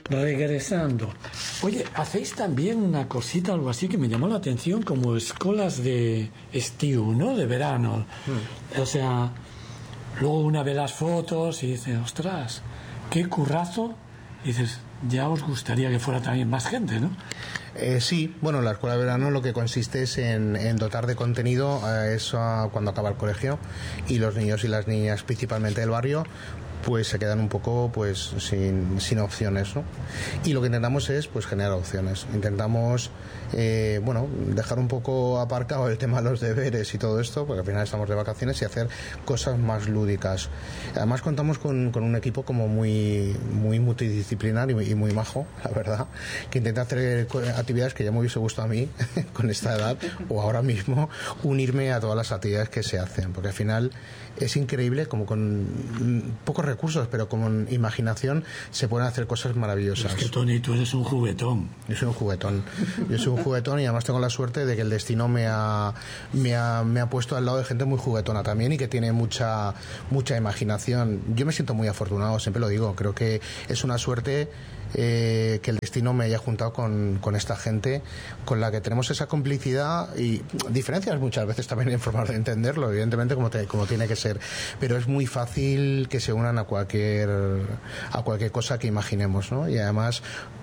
regresando. Oye, hacéis también una cosita, algo así que me llamó la atención, como escuelas de estío, ¿no? De verano. O sea, luego una ve las fotos y dice, ostras, qué currazo. Y dices, ya os gustaría que fuera también más gente, ¿no? Sí, bueno, la escuela de verano lo que consiste es en dotar de contenido a eso cuando acaba el colegio, y los niños y las niñas, principalmente del barrio, pues se quedan un poco pues sin opciones, ¿no? Y lo que intentamos es pues generar opciones. Intentamos dejar un poco aparcado el tema de los deberes y todo esto, porque al final estamos de vacaciones, y hacer cosas más lúdicas. Además contamos con un equipo como muy multidisciplinar y muy majo, la verdad, que intenta hacer actividades que ya me hubiese gustado a mí con esta edad o ahora mismo unirme a todas las actividades que se hacen, porque al final es increíble como con pocos recursos, pero con imaginación se pueden hacer cosas maravillosas. Es que, Tony, tú eres un juguetón. Yo soy un juguetón y además tengo la suerte de que el destino me ha puesto al lado de gente muy juguetona también, y que tiene mucha imaginación. Yo me siento muy afortunado, siempre lo digo. Creo que es una suerte que el destino me haya juntado con esta gente con la que tenemos esa complicidad y diferencias muchas veces también en forma de entenderlo, evidentemente, como tiene que ser, pero es muy fácil que se unan a cualquier cosa que imaginemos, ¿no? Y además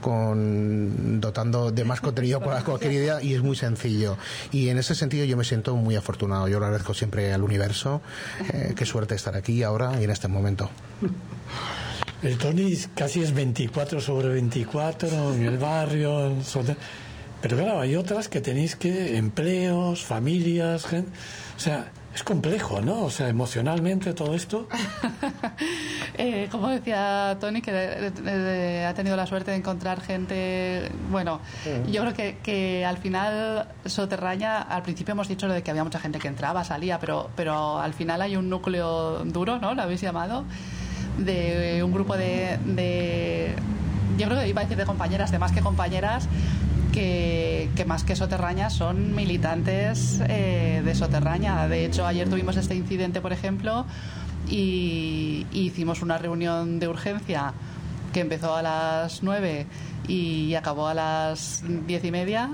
dotando de más contenido para cualquier idea, y es muy sencillo, y en ese sentido yo me siento muy afortunado. Yo lo agradezco siempre al universo. Qué suerte estar aquí ahora y en este momento. El Tony casi es 24/24 en el barrio, pero claro, hay otras que tenéis que empleos, familias, gente, o sea, es complejo, ¿no? O sea, emocionalmente todo esto. Como decía Tony, que ha tenido la suerte de encontrar gente. Bueno, yo creo que al final Soterraña, al principio hemos dicho lo de que había mucha gente que entraba, salía, pero al final hay un núcleo duro, ¿no? Lo habéis llamado, de un grupo de yo creo que iba a decir de compañeras, de más que compañeras, que más que Soterraña son militantes de Soterraña. De hecho, ayer tuvimos este incidente, por ejemplo, y hicimos una reunión de urgencia que empezó a las 9 y acabó a las 10:30.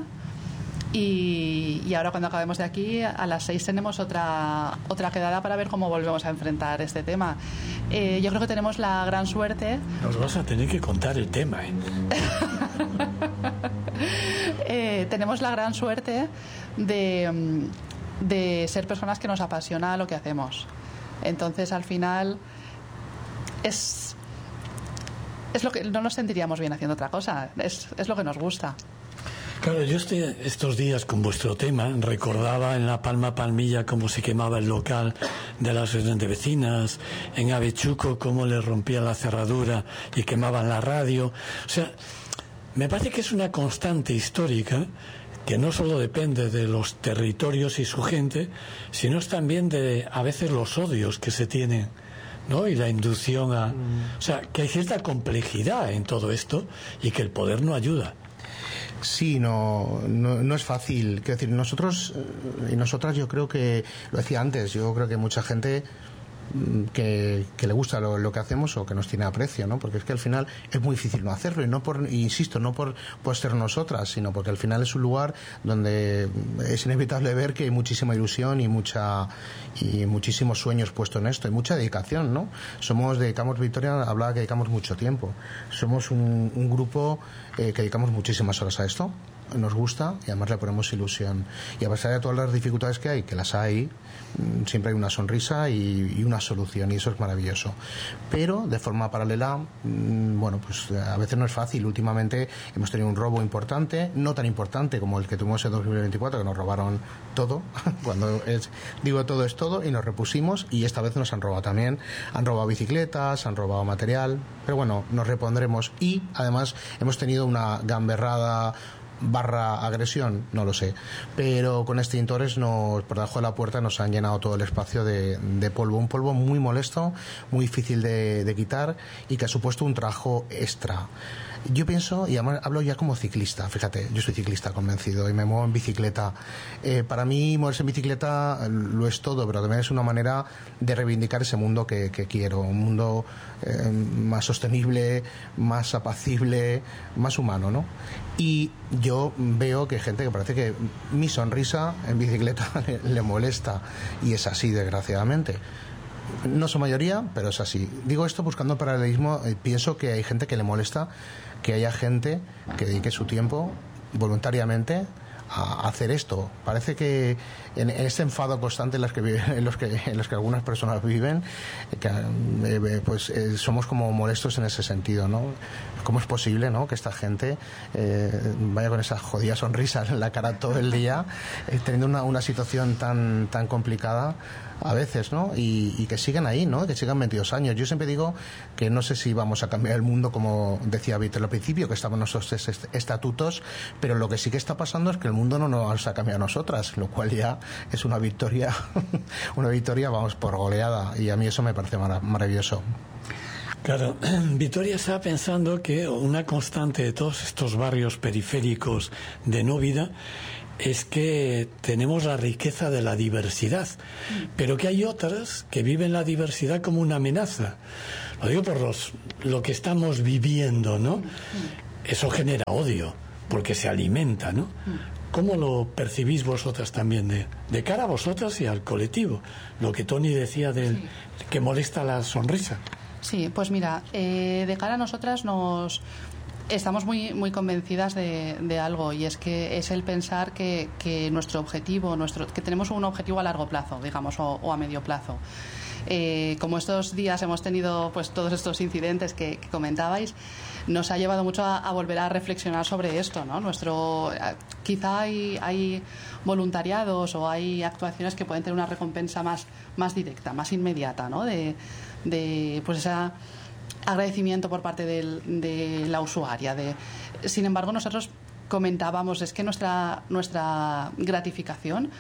Y ahora, cuando acabemos de aquí, a las 6 tenemos otra quedada para ver cómo volvemos a enfrentar este tema. Yo creo que tenemos la gran suerte. Nos vas a tener que contar el tema, tenemos la gran suerte de ser personas que nos apasiona lo que hacemos. Entonces, al final, es lo que no nos sentiríamos bien haciendo otra cosa. Es lo que nos gusta. Claro, yo estos días con vuestro tema recordaba en La Palma Palmilla cómo se quemaba el local de las asociación de vecinas, en Avechuco cómo le rompía la cerradura y quemaban la radio. O sea, me parece que es una constante histórica que no solo depende de los territorios y su gente, sino es también de a veces los odios que se tienen, ¿no? Y la inducción a... O sea, que hay cierta complejidad en todo esto y que el poder no ayuda. Sí, no es fácil. Quiero decir, nosotros y nosotras, yo creo que, lo decía antes, yo creo que mucha gente que le gusta lo que hacemos o que nos tiene aprecio, ¿no? Porque es que al final es muy difícil no hacerlo, y insisto, no por ser nosotras, sino porque al final es un lugar donde es inevitable ver que hay muchísima ilusión y muchísimos sueños puestos en esto, y mucha dedicación, ¿no? Dedicamos, Victoria hablaba que dedicamos mucho tiempo. Somos un grupo que dedicamos muchísimas horas a esto. Nos gusta y además le ponemos ilusión, y a pesar de todas las dificultades que hay, que las hay, siempre hay una sonrisa y una solución, y eso es maravilloso. Pero de forma paralela, bueno, pues a veces no es fácil. Últimamente hemos tenido un robo importante, no tan importante como el que tuvimos en 2024, que nos robaron todo. Digo todo es todo, y nos repusimos, y esta vez nos han robado también. Han robado bicicletas, han robado material, pero bueno, nos repondremos. Y además hemos tenido una gamberrada barra agresión, no lo sé, pero con extintores por debajo de la puerta nos han llenado todo el espacio de polvo, un polvo muy molesto, muy difícil de quitar y que ha supuesto un trabajo extra. Yo pienso, y además hablo ya como ciclista, fíjate, yo soy ciclista convencido y me muevo en bicicleta. Para mí moverse en bicicleta lo es todo, pero también es una manera de reivindicar ese mundo que quiero, un mundo más sostenible, más apacible, más humano, ¿no? Y yo veo que hay gente que parece que mi sonrisa en bicicleta le molesta, y es así, desgraciadamente. No son mayoría, pero es así. Digo esto buscando paralelismo. Pienso que hay gente que le molesta que haya gente que dedique su tiempo voluntariamente a hacer esto. Parece que en este enfado constante en los que algunas personas viven, somos como molestos en ese sentido, ¿no? ¿Cómo es posible, ¿no?, que esta gente vaya con esa jodida sonrisa en la cara todo el día, teniendo una situación tan complicada a veces, ¿no? Y que sigan ahí, ¿no? Que sigan 22 años. Yo siempre digo que no sé si vamos a cambiar el mundo, como decía Víctor al principio, que estaban nuestros estatutos, pero lo que sí que está pasando es que el mundo no nos ha cambiado a nosotras, lo cual ya es una victoria, vamos, por goleada, y a mí eso me parece maravilloso. Claro, Victoria estaba pensando que una constante de todos estos barrios periféricos de no vida es que tenemos la riqueza de la diversidad, pero que hay otras que viven la diversidad como una amenaza. Lo digo por lo que estamos viviendo, ¿no? Eso genera odio, porque se alimenta, ¿no? ¿Cómo lo percibís vosotras también de cara a vosotras y al colectivo? Lo que Tony decía que molesta la sonrisa. Sí, pues mira, de cara a nosotras estamos muy convencidas de algo, y es que es el pensar que nuestro objetivo, que tenemos un objetivo a largo plazo, digamos, o a medio plazo. Como estos días hemos tenido pues todos estos incidentes que comentabais, nos ha llevado mucho a volver a reflexionar sobre esto, ¿no? Quizá hay voluntariados o hay actuaciones que pueden tener una recompensa más directa, más inmediata, ¿no? De pues ese agradecimiento por parte de la usuaria. Sin embargo, nosotros comentábamos, es que nuestra gratificación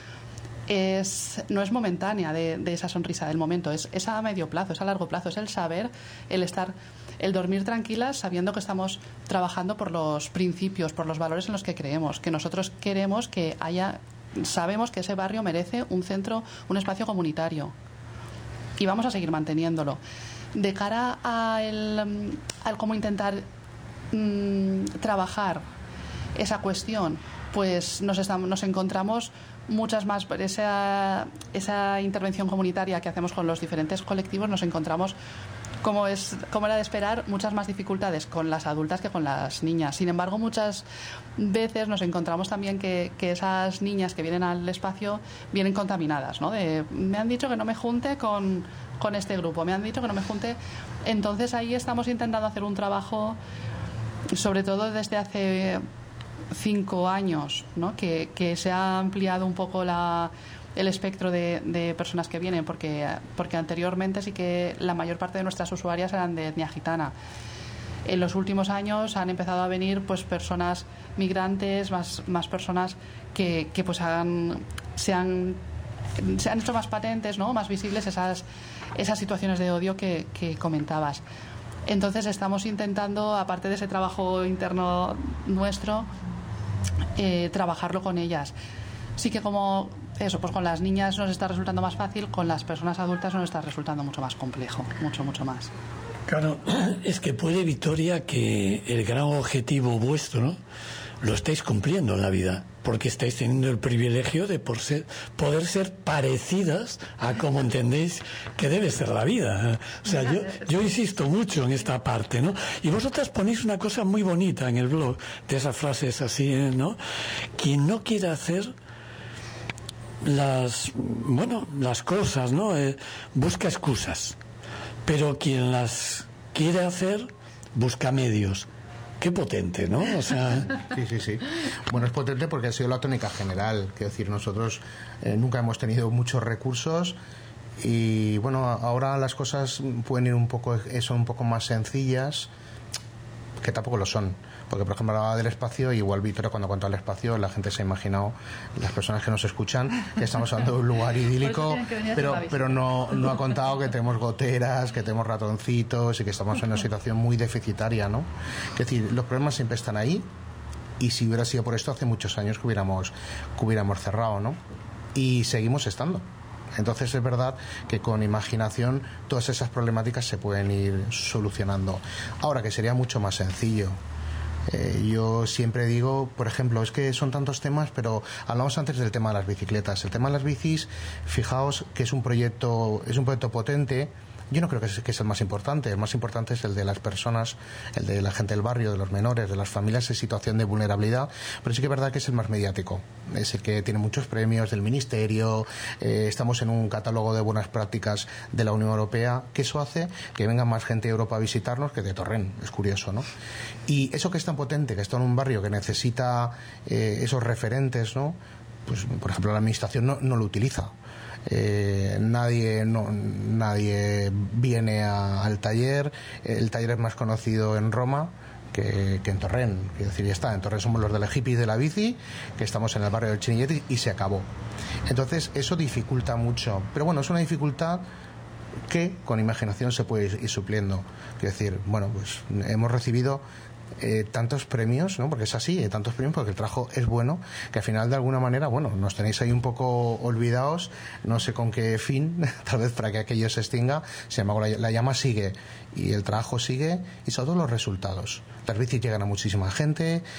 no es momentánea de esa sonrisa del momento, es a medio plazo, es a largo plazo, es el saber, el dormir tranquilas sabiendo que estamos trabajando por los principios, por los valores en los que creemos, que nosotros queremos sabemos que ese barrio merece un centro, un espacio comunitario, y vamos a seguir manteniéndolo. De cara al cómo intentar trabajar esa cuestión, pues nos encontramos muchas más, por esa intervención comunitaria que hacemos con los diferentes colectivos, nos encontramos, como era de esperar, muchas más dificultades con las adultas que con las niñas. Sin embargo, muchas veces nos encontramos también que esas niñas que vienen al espacio vienen contaminadas, ¿no? Me han dicho que no me junte con este grupo, me han dicho que no me junte. Entonces ahí estamos intentando hacer un trabajo, sobre todo desde hace 5 años, ¿no? Que se ha ampliado un poco el espectro de personas que vienen, porque anteriormente sí que la mayor parte de nuestras usuarias eran de etnia gitana. En los últimos años han empezado a venir pues personas migrantes, más personas que pues se han hecho más patentes, ¿no? Más visibles esas situaciones de odio que comentabas. Entonces estamos intentando, aparte de ese trabajo interno nuestro, trabajarlo con ellas. Sí que pues con las niñas nos está resultando más fácil, con las personas adultas nos está resultando mucho más complejo, mucho más. Claro, es que puede, Victoria, que el gran objetivo vuestro, ¿no?, lo estáis cumpliendo en la vida, porque estáis teniendo el privilegio de poder ser parecidas a como entendéis que debe ser la vida. O sea, yo insisto mucho en esta parte, ¿no? Y vosotras ponéis una cosa muy bonita en el blog, de esas frases así, ¿no? Quien no quiera hacer las cosas, ¿no? Busca excusas, pero quien las quiere hacer busca medios. Qué potente, ¿no? O sea... Sí. Bueno, es potente porque ha sido la tónica general. Quiero decir, nosotros nunca hemos tenido muchos recursos y, bueno, ahora las cosas pueden ir son un poco más sencillas, que tampoco lo son, porque por ejemplo hablaba del espacio, y igual Víctor cuando contó el espacio la gente se ha imaginado, las personas que nos escuchan, que estamos hablando de un lugar idílico, pero no ha contado que tenemos goteras, que tenemos ratoncitos y que estamos en una situación muy deficitaria, ¿no? Es decir, los problemas siempre están ahí, y si hubiera sido por esto hace muchos años que hubiéramos cerrado, ¿no? Y seguimos estando. Entonces es verdad que con imaginación todas esas problemáticas se pueden ir solucionando. Ahora, que sería mucho más sencillo. Yo siempre digo, por ejemplo, es que son tantos temas, pero hablamos antes del tema de las bicicletas. El tema de las bicis, fijaos que es un proyecto potente. Yo no creo que es el más importante. El más importante es el de las personas, el de la gente del barrio, de los menores, de las familias en situación de vulnerabilidad. Pero sí que es verdad que es el más mediático. Es el que tiene muchos premios del Ministerio. Estamos en un catálogo de buenas prácticas de la Unión Europea. Que eso hace que venga más gente de Europa a visitarnos que de Torrent. Es curioso, ¿no? Y eso que es tan potente, que está en un barrio que necesita esos referentes, ¿no? Pues, por ejemplo, la Administración no lo utiliza. Nadie viene al taller. El taller es más conocido en Roma que en Torrent. Quiero decir, ya está, en Torrent somos los de los hippies de la bici, que estamos en el barrio del Chinilleti, y se acabó. Entonces eso dificulta mucho, pero bueno, es una dificultad que con imaginación se puede ir supliendo. Quiero decir, bueno, pues hemos recibido tantos premios, ¿no? Porque es así, tantos premios porque el trabajo es bueno, que al final de alguna manera, bueno, nos tenéis ahí un poco olvidados, no sé con qué fin, tal vez para que aquello se extinga. Sin embargo, la llama sigue y el trabajo sigue, y sobre todo los resultados. Las bicis llegan a muchísima gente,